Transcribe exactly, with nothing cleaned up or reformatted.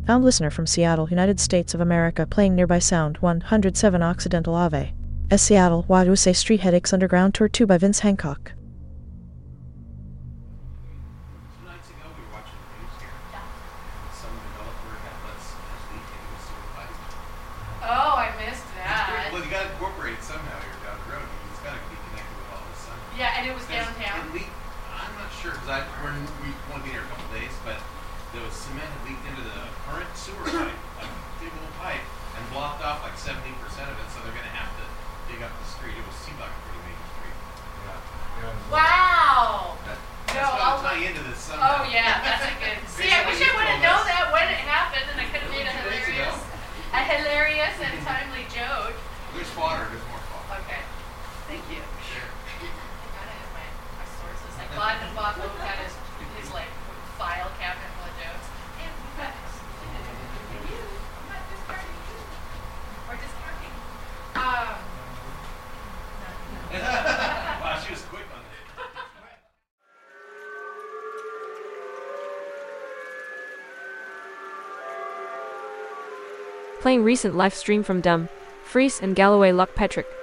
Found listener from Seattle, United States of America, playing nearby sound one hundred seven Occidental Ave. S. Seattle, Wadiwase Street Headaches Underground Tour two by Vince Hancock. Two nights ago, we were watching the news here, and some developer had let us leak into a sewer pipe. Oh, I missed that. Well, you got to incorporate it somehow here down the road. It's got to be connected with all this somehow. Yeah, and it was There's- downtown. It leaked, I'm not sure, because I, we're, we only been here a couple days, but there was cement had leaked into the current sewer pipe, like a big little pipe, and blocked off like seventy percent of it, so they're going to have to dig up the street. It was seemed like a pretty major street. Yeah. Yeah. Wow. That, No, that's got I'll to tie look- into this somehow. Oh yeah, that's a good. See, I wish I would have known that when it happened, and I could have made a Two days hilarious, ago. a hilarious and timely joke. There's water, there's more water. Okay, thank you. Sure. I gotta have my, my sources. Like Claude and Bob Lowe had his, his like file cabinet full of jokes. And you guys, you, I'm not discarding you, or discounting. Um. no, no. Wow, she was quick on that. Playing recent live stream from Dumb, Freeze and Galloway Luck Patrick.